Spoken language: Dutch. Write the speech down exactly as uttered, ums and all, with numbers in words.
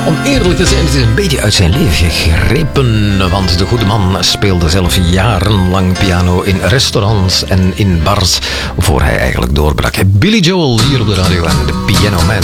Om eerlijk te zijn, het is een beetje uit zijn leven gegrepen. Want de goede man speelde zelf jarenlang piano in restaurants en in bars. Voor hij eigenlijk doorbrak. Billy Joel hier op de radio en de Piano Man.